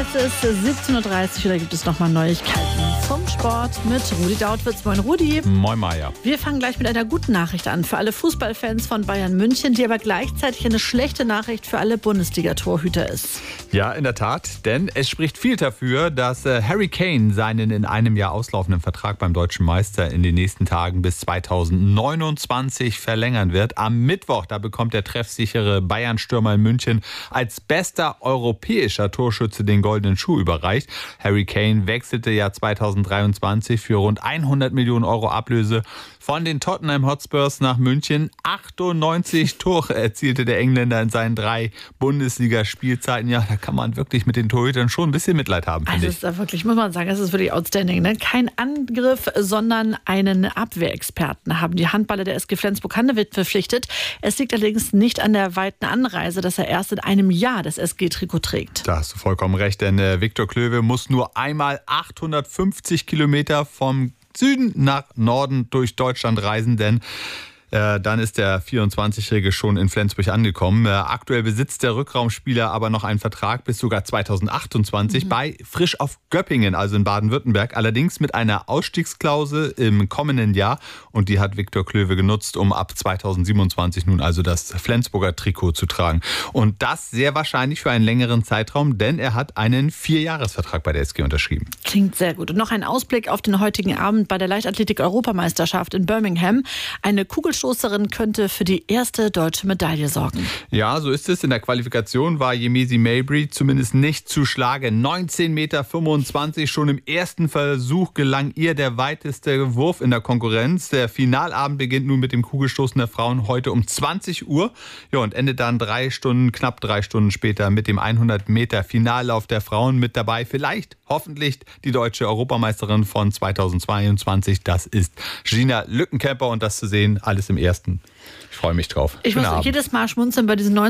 Es ist 17.30 Uhr und da gibt es nochmal Neuigkeiten vom Sport mit Rudi Dautwitz. Moin Rudi. Moin Maja. Wir fangen gleich mit einer guten Nachricht an für alle Fußballfans von Bayern München, die aber gleichzeitig eine schlechte Nachricht für alle Bundesliga-Torhüter ist. Ja, in der Tat, denn es spricht viel dafür, dass Harry Kane seinen in einem Jahr auslaufenden Vertrag beim Deutschen Meister in den nächsten Tagen bis 2029 verlängern wird. Am Mittwoch, da bekommt der treffsichere Bayern-Stürmer in München als bester europäischer Torschütze den Goldenen Schuh überreicht. Harry Kane wechselte ja 2023 für rund 100 Millionen Euro Ablöse von den Tottenham Hotspurs nach München. 98 Tore erzielte der Engländer in seinen 3 Bundesligaspielzeiten. Ja, da kann man wirklich mit den Torhütern schon ein bisschen Mitleid haben, finde ich. Also ist wirklich, muss man sagen, es ist wirklich outstanding. Ne? Kein Angriff, sondern einen Abwehrexperten haben die Handballer der SG Flensburg-Handewitt verpflichtet. Es liegt allerdings nicht an der weiten Anreise, dass er erst in einem Jahr das SG-Trikot trägt. Da hast du vollkommen recht, denn Viktor Klöwe muss nur einmal 850 Kilometer vom Süden nach Norden durch Deutschland reisen, denn dann ist der 24-Jährige schon in Flensburg angekommen. Aktuell besitzt der Rückraumspieler aber noch einen Vertrag bis sogar 2028 bei Frisch auf Göppingen, also in Baden-Württemberg. Allerdings mit einer Ausstiegsklausel im kommenden Jahr. Und die hat Viktor Klöwe genutzt, um ab 2027 nun also das Flensburger Trikot zu tragen. Und das sehr wahrscheinlich für einen längeren Zeitraum, denn er hat einen 4-Jahres-Vertrag bei der SG unterschrieben. Klingt sehr gut. Und noch ein Ausblick auf den heutigen Abend bei der Leichtathletik-Europameisterschaft in Birmingham. Eine Kugelstoßerin könnte für die erste deutsche Medaille sorgen. Ja, so ist es. In der Qualifikation war Yemezi Mabry zumindest nicht zu schlagen. 19,25 Meter. Schon im ersten Versuch gelang ihr der weiteste Wurf in der Konkurrenz. Der Finalabend beginnt nun mit dem Kugelstoßen der Frauen heute um 20 Uhr. Ja, und endet dann knapp 3 Stunden später mit dem 100 Meter Finallauf der Frauen. Mit dabei vielleicht, hoffentlich, die deutsche Europameisterin von 2022. Das ist Gina Lückenkämper und das zu sehen, alles im Ersten. Ich freue mich drauf. Ich muss jedes Mal schmunzeln bei diesen